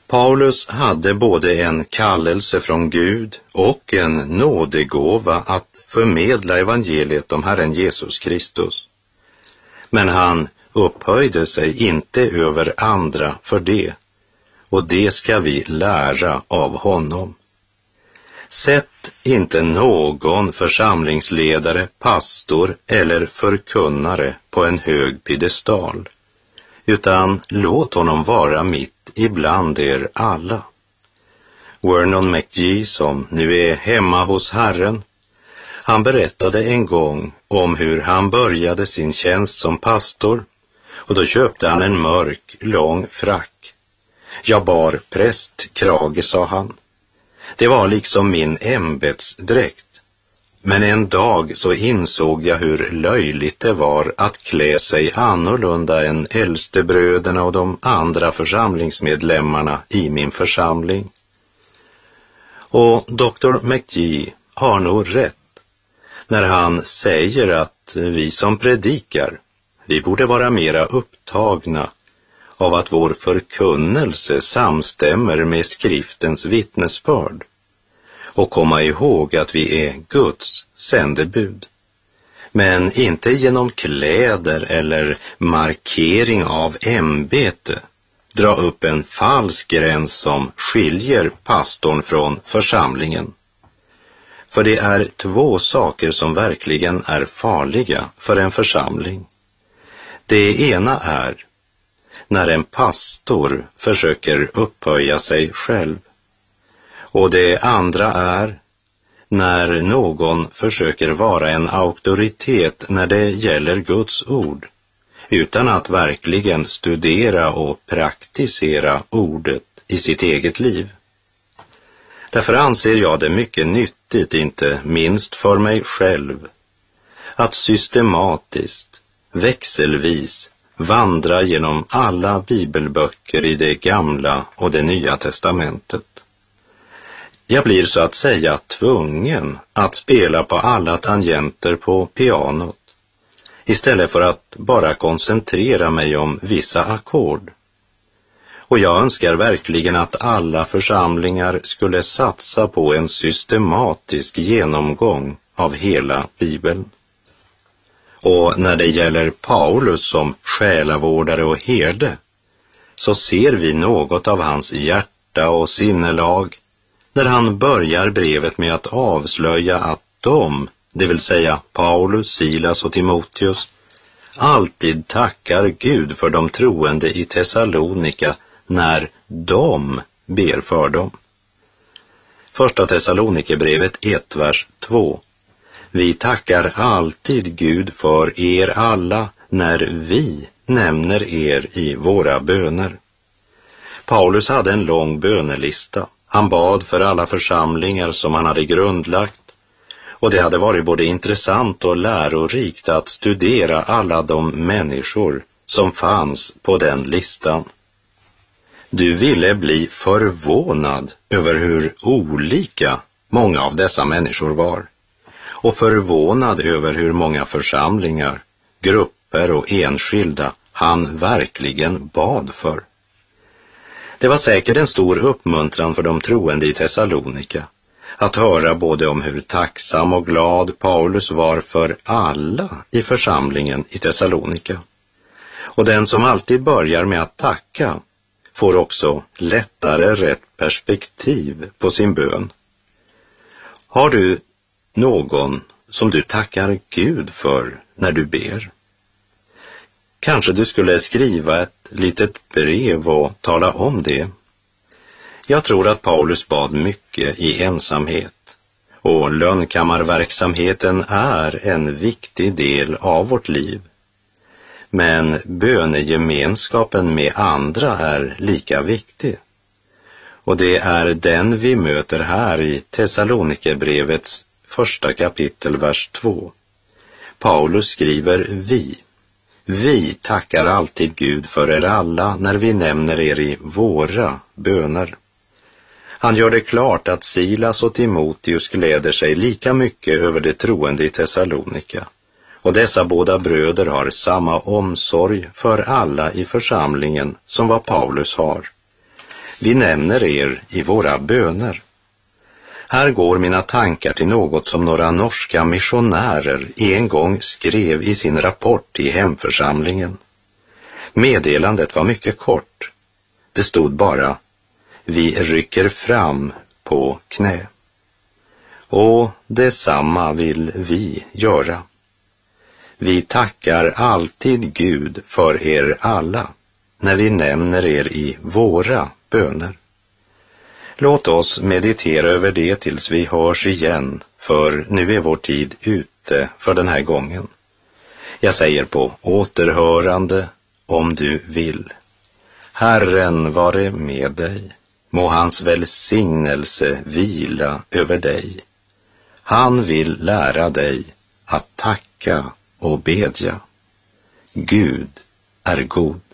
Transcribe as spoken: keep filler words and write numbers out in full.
Paulus hade både en kallelse från Gud och en nådegåva att förmedla evangeliet om Herren Jesus Kristus. Men han upphöjde sig inte över andra för det, och det ska vi lära av honom. Sätt inte någon församlingsledare, pastor eller förkunnare på en hög piedestal, utan låt honom vara mitt ibland er alla. Vernon McGee, som nu är hemma hos Herren, han berättade en gång om hur han började sin tjänst som pastor, och då köpte han en mörk, lång frack. Jag bar prästkrage, sa han. Det var liksom min ämbetsdräkt. Men en dag så insåg jag hur löjligt det var att klä sig annorlunda än äldstebröderna och de andra församlingsmedlemmarna i min församling. Och doktor McGee har nog rätt när han säger att vi som predikar, vi borde vara mera upptagna av att vår förkunnelse samstämmer med skriftens vittnesbörd och komma ihåg att vi är Guds sändebud, men inte genom kläder eller markering av ämbete dra upp en falsk gräns som skiljer pastorn från församlingen. För det är två saker som verkligen är farliga för en församling. Det ena är när en pastor försöker upphöja sig själv. Och det andra är när någon försöker vara en auktoritet när det gäller Guds ord, utan att verkligen studera och praktisera ordet i sitt eget liv. Därför anser jag det mycket nyttigt, inte minst för mig själv, att systematiskt, växelvis vandra genom alla bibelböcker i det gamla och det nya testamentet. Jag blir så att säga tvungen att spela på alla tangenter på pianot, istället för att bara koncentrera mig om vissa ackord. Och jag önskar verkligen att alla församlingar skulle satsa på en systematisk genomgång av hela Bibeln. Och när det gäller Paulus som själavårdare och herde, så ser vi något av hans hjärta och sinnelag när han börjar brevet med att avslöja att de, det vill säga Paulus, Silas och Timoteus, alltid tackar Gud för de troende i Thessalonika när de ber för dem. Första Thessalonikerbrevet ett, vers två. Vi tackar alltid Gud för er alla när vi nämner er i våra böner. Paulus hade en lång bönelista. Han bad för alla församlingar som han hade grundlagt, och det hade varit både intressant och lärorikt att studera alla de människor som fanns på den listan. Du ville bli förvånad över hur olika många av dessa människor var, och förvånad över hur många församlingar, grupper och enskilda han verkligen bad för. Det var säkert en stor uppmuntran för de troende i Thessalonika att höra både om hur tacksam och glad Paulus var för alla i församlingen i Thessalonika. Och den som alltid börjar med att tacka får också lättare rätt perspektiv på sin bön. Har du någon som du tackar Gud för när du ber? Kanske du skulle skriva ett litet brev och tala om det. Jag tror att Paulus bad mycket i ensamhet, och lönnkammarverksamheten är en viktig del av vårt liv. Men bönegemenskapen med andra är lika viktig. Och det är den vi möter här i Thessalonikerbrevets första kapitel, vers två. Paulus skriver vi. Vi tackar alltid Gud för er alla när vi nämner er i våra böner. Han gör det klart att Silas och Timoteus gläder sig lika mycket över det troende i Thessalonika. Och dessa båda bröder har samma omsorg för alla i församlingen som vad Paulus har. Vi nämner er i våra böner. Här går mina tankar till något som några norska missionärer en gång skrev i sin rapport i hemförsamlingen. Meddelandet var mycket kort. Det stod bara: vi rycker fram på knä. Och detsamma vill vi göra. Vi tackar alltid Gud för er alla när vi nämner er i våra böner. Låt oss meditera över det tills vi hörs igen, för nu är vår tid ute för den här gången. Jag säger på återhörande om du vill. Herren vare med dig, må hans välsignelse vila över dig. Han vill lära dig att tacka och bedja. Gud är god.